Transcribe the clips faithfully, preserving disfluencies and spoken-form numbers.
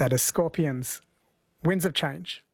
That is Scorpions, Winds of Change.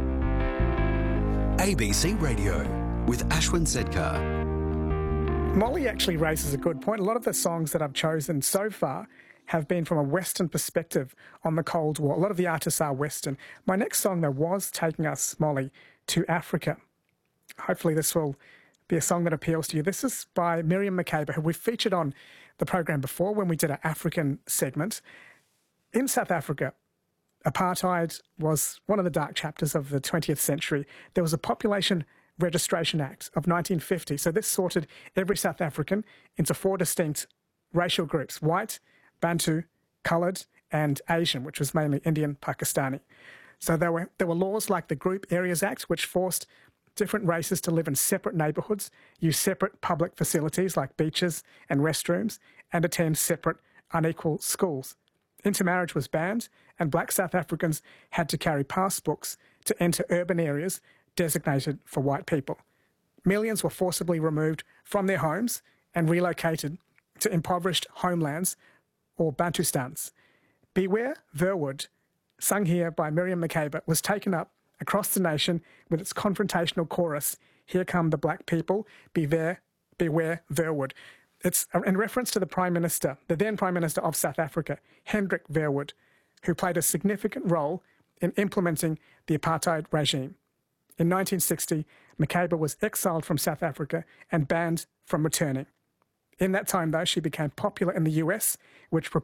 A B C Radio with Ashwin Sedkar. Molly actually raises a good point. A lot of the songs that I've chosen so far have been from a Western perspective on the Cold War. A lot of the artists are Western. My next song, though, was taking us, Molly, to Africa. Hopefully this will be a song that appeals to you. This is by Miriam Makeba, who we've featured on the program before when we did our African segment. In South Africa, apartheid was one of the dark chapters of the twentieth century. There was a Population Registration Act of nineteen fifty. So this sorted every South African into four distinct racial groups: white, Bantu, coloured and Asian, which was mainly Indian, Pakistani. So there were, there were laws like the Group Areas Act, which forced different races to live in separate neighbourhoods, use separate public facilities like beaches and restrooms, and attend separate unequal schools. Intermarriage was banned, and black South Africans had to carry pass books to enter urban areas designated for white people. Millions were forcibly removed from their homes and relocated to impoverished homelands or Bantustans. Beware Verwood, sung here by Miriam Makeba, was taken up across the nation with its confrontational chorus, "Here come the black people, beware, beware Verwood." It's in reference to the Prime Minister, the then Prime Minister of South Africa, Hendrik Verwoerd, who played a significant role in implementing the apartheid regime. In nineteen sixty, Makeba was exiled from South Africa and banned from returning. In that time, though, she became popular in the U S, which